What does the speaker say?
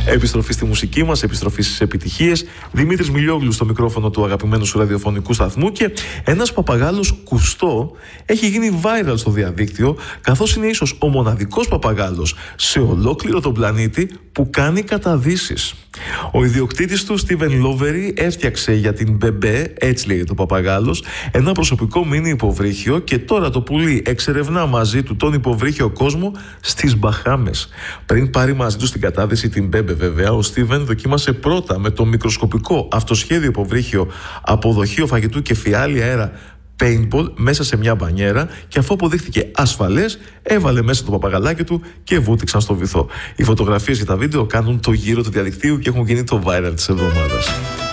Επιστροφή στη μουσική μας, επιστροφή στις επιτυχίες. Δημήτρης Μιλιόγλου στο μικρόφωνο του αγαπημένου σου ραδιοφωνικού σταθμού και ένας παπαγάλος Κουστό έχει γίνει viral στο διαδίκτυο, καθώς είναι ίσως ο μοναδικός παπαγάλος σε ολόκληρο τον πλανήτη που κάνει καταδύσεις. Ο ιδιοκτήτης του, Στίβεν Λόβερι, έφτιαξε για την Μπεμπέ, έτσι λέγεται ο παπαγάλος, ένα προσωπικό μίνι υποβρύχιο και τώρα το πουλί εξερευνά μαζί του τον υποβρύχιο κόσμο στις Μπαχάμες. Πριν πάρει μαζί του στην κατάδυση την Μπέμπε, βέβαια, ο Στίβεν δοκίμασε πρώτα με το μικροσκοπικό αυτοσχέδιο υποβρύχιο από δοχείο φαγητού και φιάλη αέρα paintball μέσα σε μια μπανιέρα και αφού αποδείχθηκε ασφαλές, έβαλε μέσα το παπαγαλάκι του και βούτυξαν στο βυθό. Οι φωτογραφίες και τα βίντεο κάνουν το γύρο του διαδικτύου και έχουν γίνει το viral της εβδομάδας.